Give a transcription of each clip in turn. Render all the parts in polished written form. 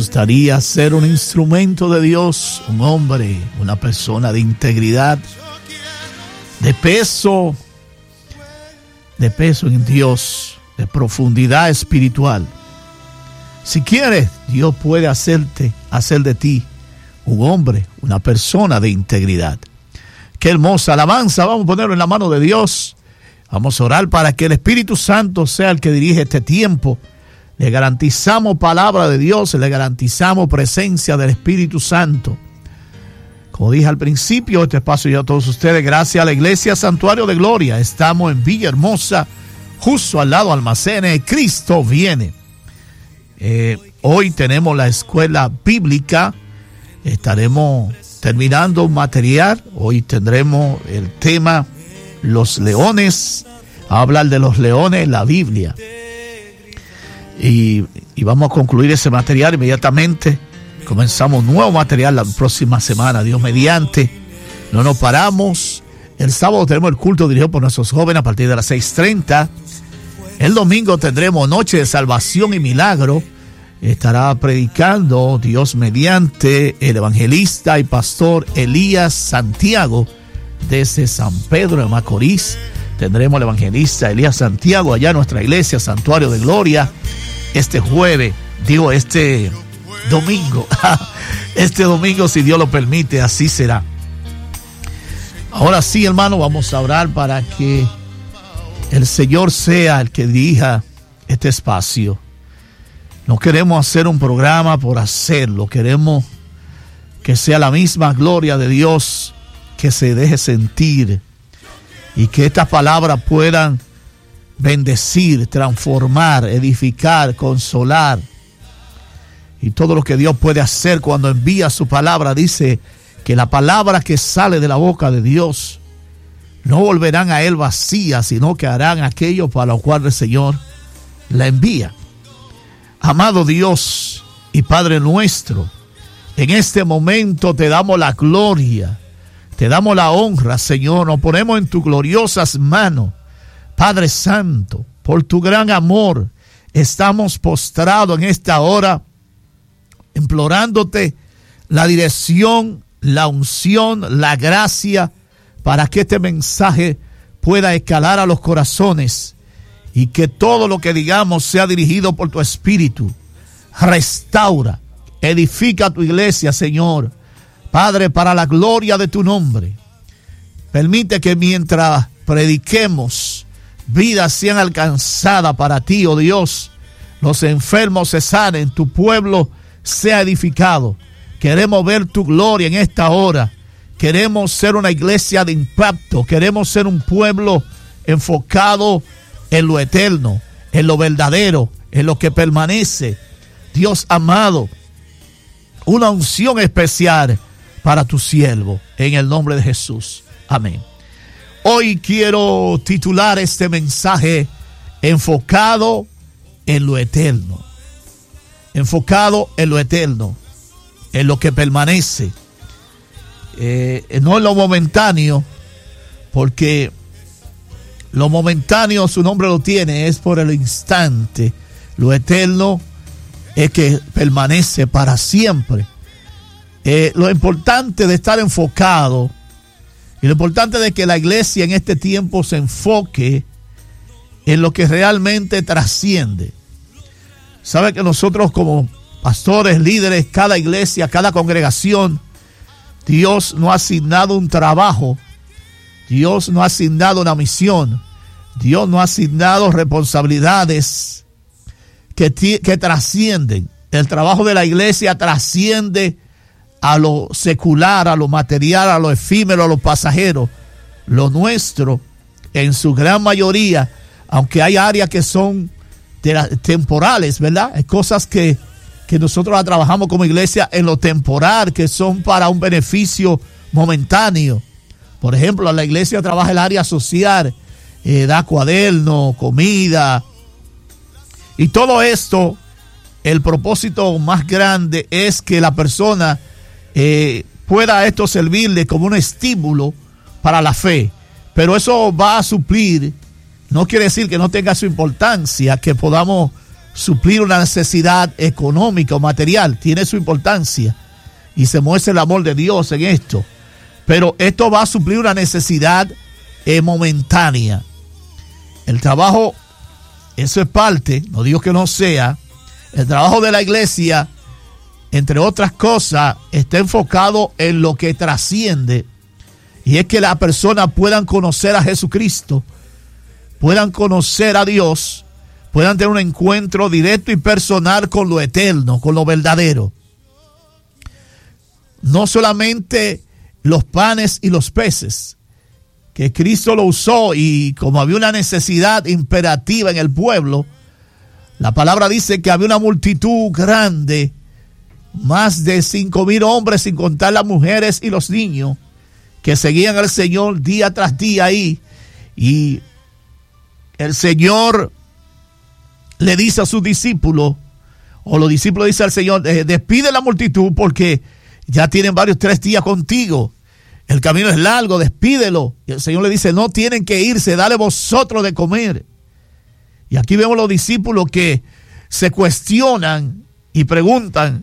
gustaría ser un instrumento de Dios, un hombre, una persona de integridad, de peso en Dios, de profundidad espiritual? Si quieres, Dios puede hacer de ti un hombre, una persona de integridad. Qué hermosa alabanza. Vamos a ponerlo en la mano de Dios. Vamos a orar para que el Espíritu Santo sea el que dirige este tiempo. Le garantizamos palabra de Dios, le garantizamos presencia del Espíritu Santo. Como dije al principio, este espacio ya a todos ustedes, gracias a la Iglesia Santuario de Gloria. Estamos en Villahermosa, justo al lado Almacenes. Cristo viene. Hoy tenemos la escuela bíblica. Estaremos terminando un material. Hoy tendremos el tema Los leones. A hablar de los leones, la Biblia. Y vamos a concluir ese material inmediatamente. Comenzamos nuevo material la próxima semana, Dios mediante. No nos paramos. El sábado tenemos el culto dirigido por nuestros jóvenes a partir de las 6:30. El domingo tendremos Noche de Salvación y Milagro. Estará predicando, Dios mediante, el evangelista y pastor Elías Santiago desde San Pedro de Macorís. Tendremos el evangelista Elías Santiago allá en nuestra iglesia Santuario de Gloria este domingo. Este domingo, si Dios lo permite, así será. Ahora sí, hermano, vamos a orar para que el Señor sea el que dirija este espacio. No queremos hacer un programa por hacerlo. Queremos que sea la misma gloria de Dios que se deje sentir y que estas palabras puedan bendecir, transformar, edificar, consolar. Y todo lo que Dios puede hacer cuando envía su palabra, dice que la palabra que sale de la boca de Dios no volverán a él vacías, sino que harán aquello para lo cual el Señor la envía. Amado Dios y Padre nuestro, en este momento te damos la gloria, te damos la honra, Señor. Nos ponemos en tus gloriosas manos, Padre Santo. Por tu gran amor estamos postrados en esta hora, implorándote la dirección, la unción, la gracia, para que este mensaje pueda escalar a los corazones y que todo lo que digamos sea dirigido por tu Espíritu. Restaura, edifica tu iglesia, Señor. Padre, para la gloria de tu nombre. Permite que mientras prediquemos, vidas sean alcanzadas para ti, oh Dios. Los enfermos se sanen, tu pueblo sea edificado. Queremos ver tu gloria en esta hora. Queremos ser una iglesia de impacto. Queremos ser un pueblo enfocado en lo eterno, en lo verdadero, en lo que permanece. Dios amado, una unción especial para tu siervo, en el nombre de Jesús. Amén. Hoy quiero titular este mensaje enfocado en lo eterno. Enfocado en lo eterno, en lo que permanece. No en lo momentáneo, porque lo momentáneo, su nombre lo tiene, es por el instante. Lo eterno es que permanece para siempre. Lo importante de estar enfocado y lo importante de que la iglesia en este tiempo se enfoque en lo que realmente trasciende. Sabe que nosotros como pastores, líderes, cada iglesia, cada congregación, Dios nos ha asignado un trabajo, Dios nos ha asignado una misión, Dios nos ha asignado responsabilidades que trascienden. El trabajo de la iglesia trasciende a lo secular, a lo material, a lo efímero, a lo pasajero. Lo nuestro, en su gran mayoría, aunque hay áreas que son temporales, ¿verdad? Hay cosas que nosotros trabajamos como iglesia en lo temporal, que son para un beneficio momentáneo. Por ejemplo, la iglesia trabaja el área social, da cuadernos, comida. Y todo esto, el propósito más grande es que la persona pueda esto servirle como un estímulo para la fe. Pero eso va a suplir, no quiere decir que no tenga su importancia, que podamos suplir una necesidad económica o material. Tiene su importancia y se muestra el amor de Dios en esto. Pero esto va a suplir una necesidad momentánea. El trabajo, eso es parte, no digo que no sea, el trabajo de la iglesia, entre otras cosas, está enfocado en lo que trasciende. Y es que las personas puedan conocer a Jesucristo, puedan conocer a Dios, puedan tener un encuentro directo y personal con lo eterno, con lo verdadero. No solamente los panes y los peces, que Cristo lo usó, y como había una necesidad imperativa en el pueblo, la palabra dice que había una multitud grande, más de 5,000 hombres, sin contar las mujeres y los niños, que seguían al Señor día tras día ahí. Y el Señor le dice a sus discípulos, o los discípulos dicen al Señor, despide la multitud porque ya tienen 3 días contigo. El camino es largo, despídelo. Y el Señor le dice, no tienen que irse, dale vosotros de comer. Y aquí vemos los discípulos que se cuestionan y preguntan,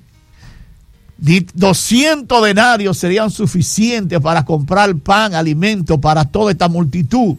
200 denarios serían suficientes para comprar pan, alimento para toda esta multitud.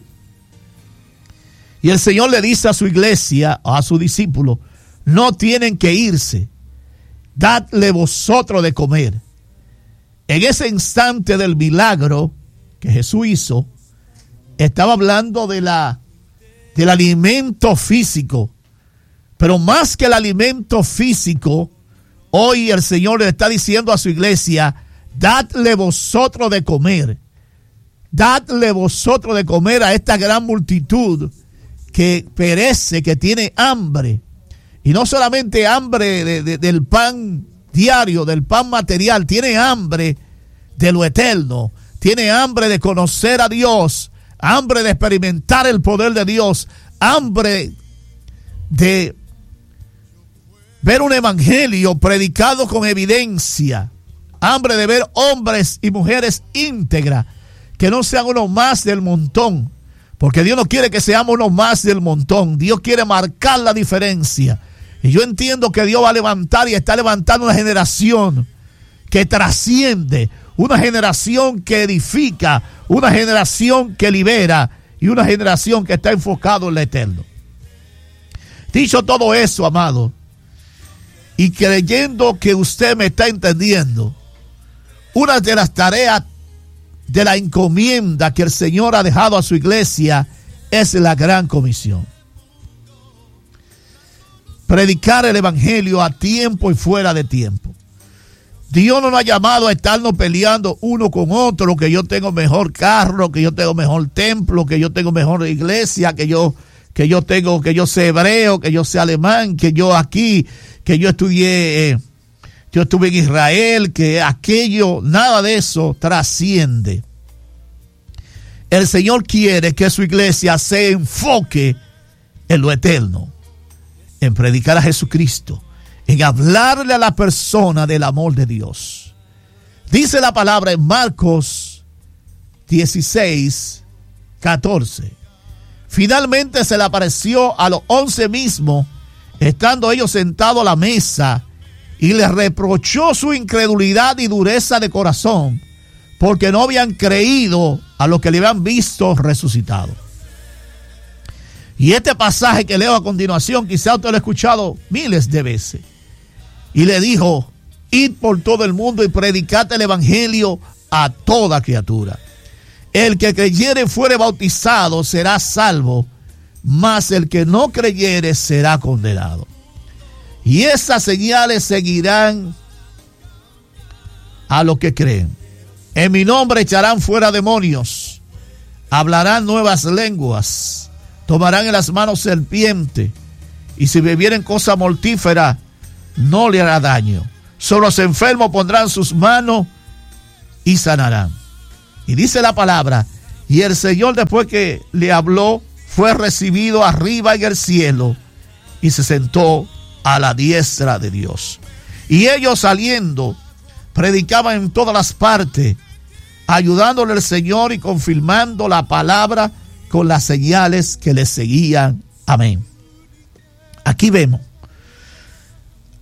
Y el Señor le dice a su iglesia, a sus discípulos, no tienen que irse, dadle vosotros de comer. En ese instante del milagro que Jesús hizo, estaba hablando del alimento físico. Pero más que el alimento físico, hoy el Señor le está diciendo a su iglesia, dadle vosotros de comer. Dadle vosotros de comer a esta gran multitud que perece, que tiene hambre. Y no solamente hambre del pan diario, del pan material, tiene hambre de lo eterno, tiene hambre de conocer a Dios, hambre de experimentar el poder de Dios, hambre de ver un evangelio predicado con evidencia, hambre de ver hombres y mujeres íntegras, que no sean uno más del montón, porque Dios no quiere que seamos uno más del montón. Dios quiere marcar la diferencia. Y yo entiendo que Dios va a levantar y está levantando una generación que trasciende, una generación que edifica, una generación que libera y una generación que está enfocado en lo eterno. Dicho todo eso, amado, y creyendo que usted me está entendiendo, una de las tareas de la encomienda que el Señor ha dejado a su iglesia es la gran comisión. Predicar el evangelio a tiempo y fuera de tiempo. Dios no nos ha llamado a estarnos peleando uno con otro, que yo tengo mejor carro, que yo tengo mejor templo, que yo tengo mejor iglesia, que yo sé hebreo, que yo sé alemán, que yo aquí, que yo estudié, yo estuve en Israel, que aquello, nada de eso trasciende. El Señor quiere que su iglesia se enfoque en lo eterno, en predicar a Jesucristo, en hablarle a la persona del amor de Dios. Dice la palabra en Marcos 16:14. Finalmente se le apareció a los 11 mismos, estando ellos sentados a la mesa, y les reprochó su incredulidad y dureza de corazón, porque no habían creído a los que le habían visto resucitado. Y este pasaje que leo a continuación, quizá usted lo ha escuchado miles de veces. Y le dijo, id por todo el mundo y predicad el evangelio a toda criatura. El que creyere y fuere bautizado será salvo, mas el que no creyere será condenado. Y esas señales seguirán a los que creen. En mi nombre echarán fuera demonios, hablarán nuevas lenguas, tomarán en las manos serpiente, y si bebieren cosa mortífera, no le hará daño. Sobre los enfermos pondrán sus manos y sanarán. Y dice la palabra, y el Señor, después que le habló, fue recibido arriba en el cielo y se sentó a la diestra de Dios. Y ellos, saliendo, predicaban en todas las partes, ayudándole al Señor y confirmando la palabra con las señales que le seguían. Amén. Aquí vemos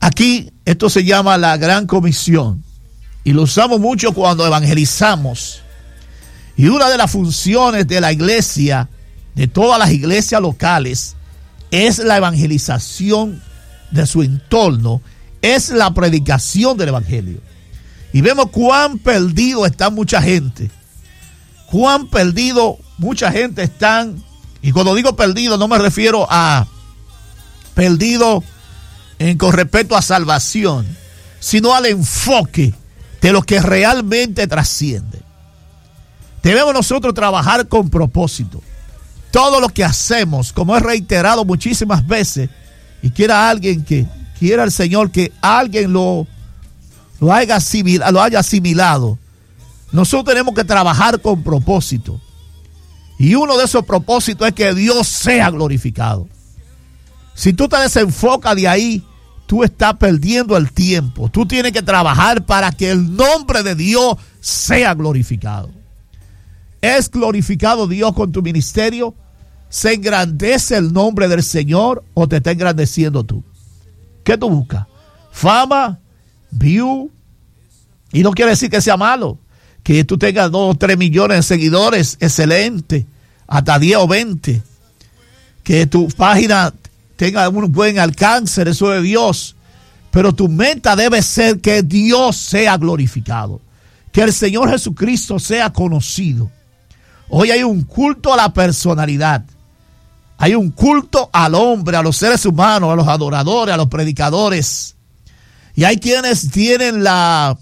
Aquí esto se llama la Gran Comisión y lo usamos mucho cuando evangelizamos. Y una de las funciones de la iglesia, de todas las iglesias locales, es la evangelización de su entorno, es la predicación del evangelio. Y vemos cuán perdido está mucha gente, cuán perdido mucha gente están. Y cuando digo perdido no me refiero a perdido con respecto a salvación, sino al enfoque de lo que realmente trasciende. Debemos nosotros trabajar con propósito. Todo lo que hacemos, como he reiterado muchísimas veces, y quiera alguien que quiera el Señor que alguien lo haya asimilado, nosotros tenemos que trabajar con propósito. Y uno de esos propósitos es que Dios sea glorificado. Si tú te desenfocas de ahí, tú estás perdiendo el tiempo. Tú tienes que trabajar para que el nombre de Dios sea glorificado. ¿Es glorificado Dios con tu ministerio? ¿Se engrandece el nombre del Señor o te está engrandeciendo tú? ¿Qué tú buscas? Fama, view. Y no quiere decir que sea malo. Que tú tengas 2 o 3 millones de seguidores, excelente. Hasta 10 o 20. Que tu página tenga un buen alcance, eso de Dios. Pero tu meta debe ser que Dios sea glorificado. Que el Señor Jesucristo sea conocido. Hoy hay un culto a la personalidad. Hay un culto al hombre, a los seres humanos, a los adoradores, a los predicadores. Y hay quienes tienen la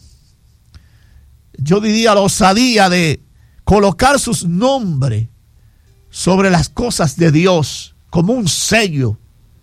osadía de colocar sus nombres sobre las cosas de Dios como un sello.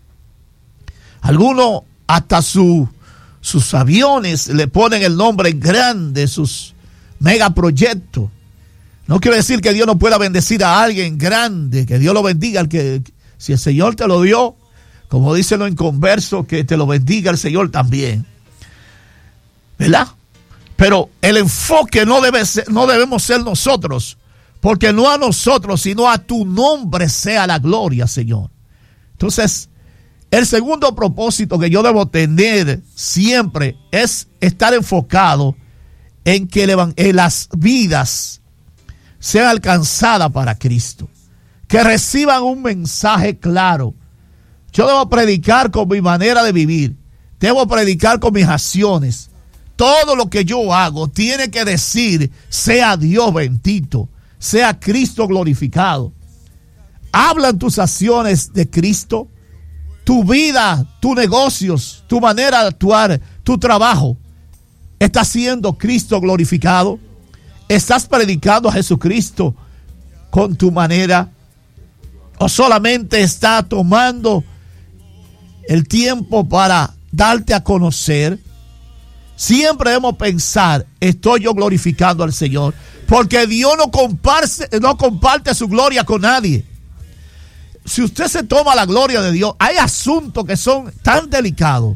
Algunos hasta sus aviones le ponen el nombre grande, sus megaproyectos. No quiere decir que Dios no pueda bendecir a alguien grande, que Dios lo bendiga. Si el Señor te lo dio, como dicen los inconversos, que te lo bendiga el Señor también. ¿Verdad? Pero el enfoque no debemos ser nosotros, porque no a nosotros, sino a tu nombre sea la gloria, Señor. Entonces, el segundo propósito que yo debo tener siempre es estar enfocado en que las vidas sean alcanzadas para Cristo, que reciban un mensaje claro. Yo debo predicar con mi manera de vivir, debo predicar con mis acciones. Todo lo que yo hago tiene que decir, sea Dios bendito, sea Cristo glorificado. ¿Hablan tus acciones de Cristo? Tu vida, tus negocios, tu manera de actuar, tu trabajo, ¿está siendo Cristo glorificado? ¿Estás predicando a Jesucristo con tu manera? ¿O solamente estás tomando el tiempo para darte a conocer? Siempre debemos pensar, estoy yo glorificando al Señor, porque Dios no comparte su gloria con nadie. Si usted se toma la gloria de Dios, hay asuntos que son tan delicados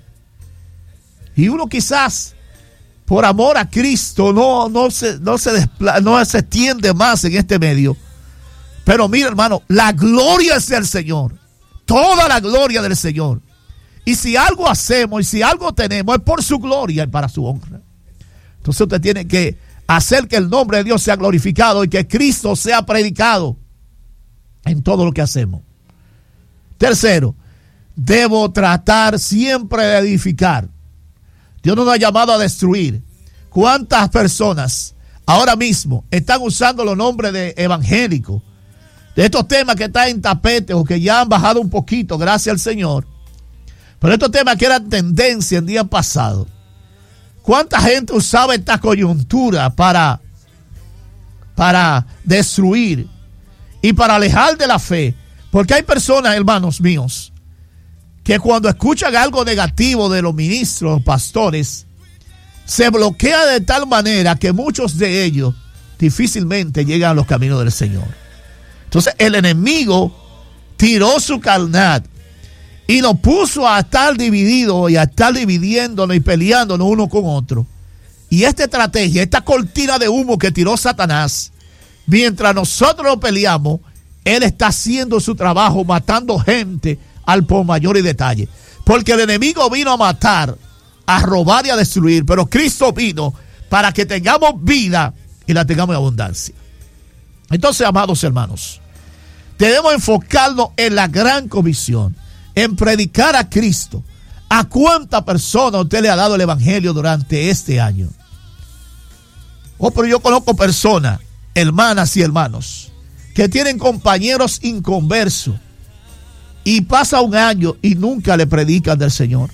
y uno quizás por amor a Cristo no se extiende más en este medio. Pero mira, hermano, la gloria es del Señor, toda la gloria del Señor. Y si algo hacemos y si algo tenemos, es por su gloria y para su honra. Entonces usted tiene que hacer que el nombre de Dios sea glorificado y que Cristo sea predicado en todo lo que hacemos. Tercero, debo tratar siempre de edificar. Dios no nos ha llamado a destruir. ¿Cuántas personas ahora mismo están usando los nombres de evangélicos, de estos temas que están en tapete o que ya han bajado un poquito, gracias al Señor? Pero estos temas que eran tendencia en días pasados. ¿Cuánta gente usaba esta coyuntura para destruir y para alejar de la fe? Porque hay personas, hermanos míos, que cuando escuchan algo negativo de los ministros, los pastores, se bloquea de tal manera que muchos de ellos difícilmente llegan a los caminos del Señor. Entonces el enemigo tiró su carnal y nos puso a estar divididos y a estar dividiéndonos y peleándonos uno con otro. Y esta estrategia, esta cortina de humo que tiró Satanás, mientras nosotros lo peleamos, él está haciendo su trabajo, matando gente al por mayor y detalle. Porque el enemigo vino a matar, a robar y a destruir, pero Cristo vino para que tengamos vida y la tengamos en abundancia. Entonces, amados hermanos, debemos enfocarnos en la gran comisión, en predicar a Cristo. ¿A cuánta persona usted le ha dado el evangelio durante este año? Oh, pero yo conozco personas, hermanas y hermanos, que tienen compañeros inconversos y pasa un año y nunca le predican del Señor.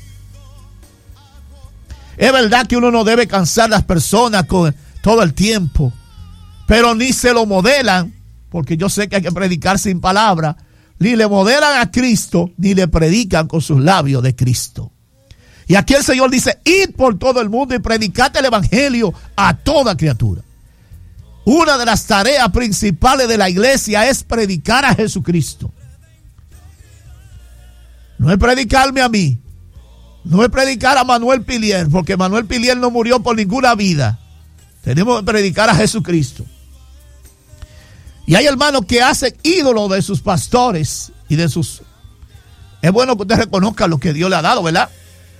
Es verdad que uno no debe cansar a las personas con todo el tiempo, pero ni se lo modelan, porque yo sé que hay que predicar sin palabra, ni le modelan a Cristo, ni le predican con sus labios de Cristo. Y aquí el Señor dice, id por todo el mundo y predicad el evangelio a toda criatura. Una de las tareas principales de la iglesia es predicar a Jesucristo. No es predicarme a mí, no es predicar a Manuel Pilier, porque Manuel Pilier no murió por ninguna vida. Tenemos que predicar a Jesucristo. Y hay hermanos que hacen ídolos de sus pastores y de sus... Es bueno que usted reconozca lo que Dios le ha dado, ¿verdad?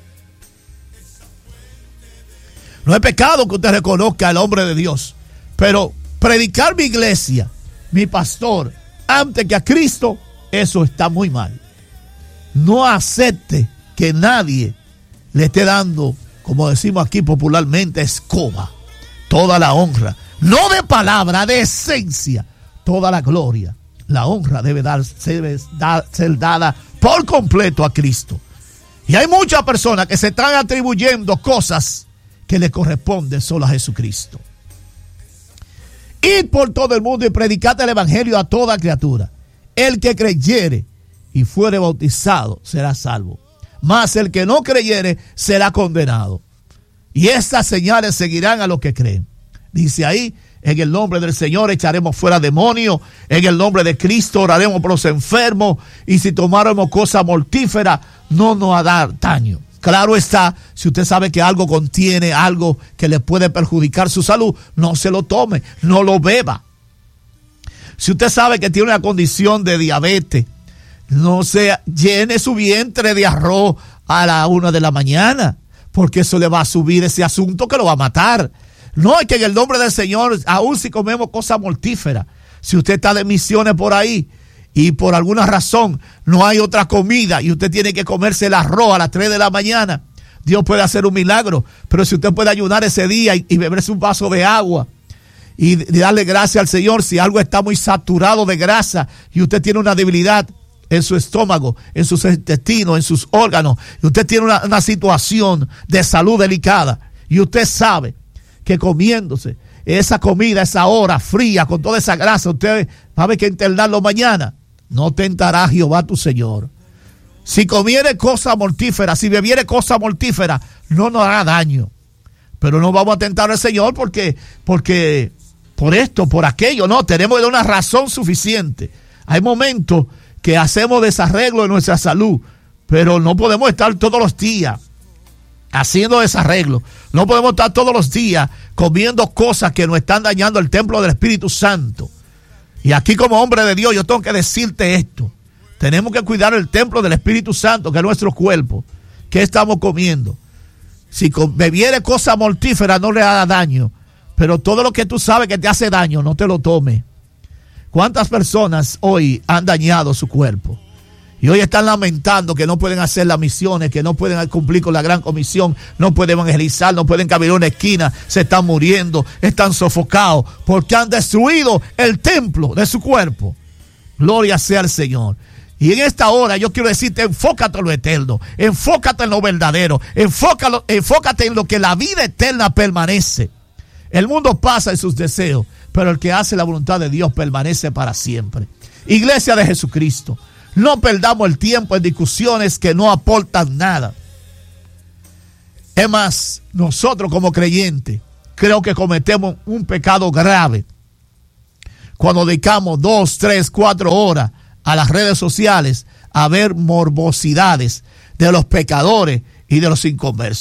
No es pecado que usted reconozca al hombre de Dios, pero predicar mi iglesia, mi pastor, antes que a Cristo, eso está muy mal. No acepte que nadie le esté dando, como decimos aquí popularmente, escoba, toda la honra, no de palabra, de esencia, toda la gloria. La honra debe ser dada por completo a Cristo. Y hay muchas personas que se están atribuyendo cosas que le corresponden solo a Jesucristo. Id por todo el mundo y predicad el evangelio a toda criatura. El que creyere y fuere bautizado será salvo, mas el que no creyere será condenado. Y estas señales seguirán a los que creen. Dice ahí, en el nombre del Señor echaremos fuera demonios, en el nombre de Cristo oraremos por los enfermos, y si tomáramos cosa mortífera no nos hará daño. Claro está, si usted sabe que algo contiene algo que le puede perjudicar su salud, no se lo tome, no lo beba. Si usted sabe que tiene una condición de diabetes, no se llene su vientre de arroz a la 1 de la mañana, porque eso le va a subir ese asunto que lo va a matar. No, es que en el nombre del Señor, aun si comemos cosas mortíferas, si usted está de misiones por ahí y por alguna razón no hay otra comida y usted tiene que comerse el arroz a las 3 de la mañana, Dios puede hacer un milagro. Pero si usted puede ayunar ese día y beberse un vaso de agua y darle gracias al Señor, si algo está muy saturado de grasa y usted tiene una debilidad en su estómago, en sus intestinos, en sus órganos, y usted tiene una situación de salud delicada, y usted sabe que comiéndose esa comida, esa hora fría, con toda esa grasa, usted va a haber que internarlo mañana, no tentará Jehová tu Señor. Si comiere cosa mortífera, si bebiere cosa mortífera, no nos hará daño. Pero no vamos a tentar al Señor porque por esto, por aquello, no, tenemos una razón suficiente. Hay momentos que hacemos desarreglo en nuestra salud, pero no podemos estar todos los días haciendo desarreglo. No podemos estar todos los días comiendo cosas que nos están dañando el templo del Espíritu Santo. Y aquí, como hombre de Dios, yo tengo que decirte esto. Tenemos que cuidar el templo del Espíritu Santo, que es nuestro cuerpo. ¿Qué estamos comiendo? Si bebiere cosa mortífera no le hará daño, pero todo lo que tú sabes que te hace daño, no te lo tomes. ¿Cuántas personas hoy han dañado su cuerpo? Y hoy están lamentando que no pueden hacer las misiones, que no pueden cumplir con la gran comisión, no pueden evangelizar, no pueden caminar una esquina, se están muriendo, están sofocados, porque han destruido el templo de su cuerpo. Gloria sea al Señor. Y en esta hora yo quiero decirte, enfócate en lo eterno, enfócate en lo verdadero, enfócate en lo que la vida eterna permanece. El mundo pasa en sus deseos, pero el que hace la voluntad de Dios permanece para siempre. Iglesia de Jesucristo, no perdamos el tiempo en discusiones que no aportan nada. Es más, nosotros como creyentes creo que cometemos un pecado grave cuando dedicamos 2, 3, 4 horas a las redes sociales a ver morbosidades de los pecadores y de los inconversos.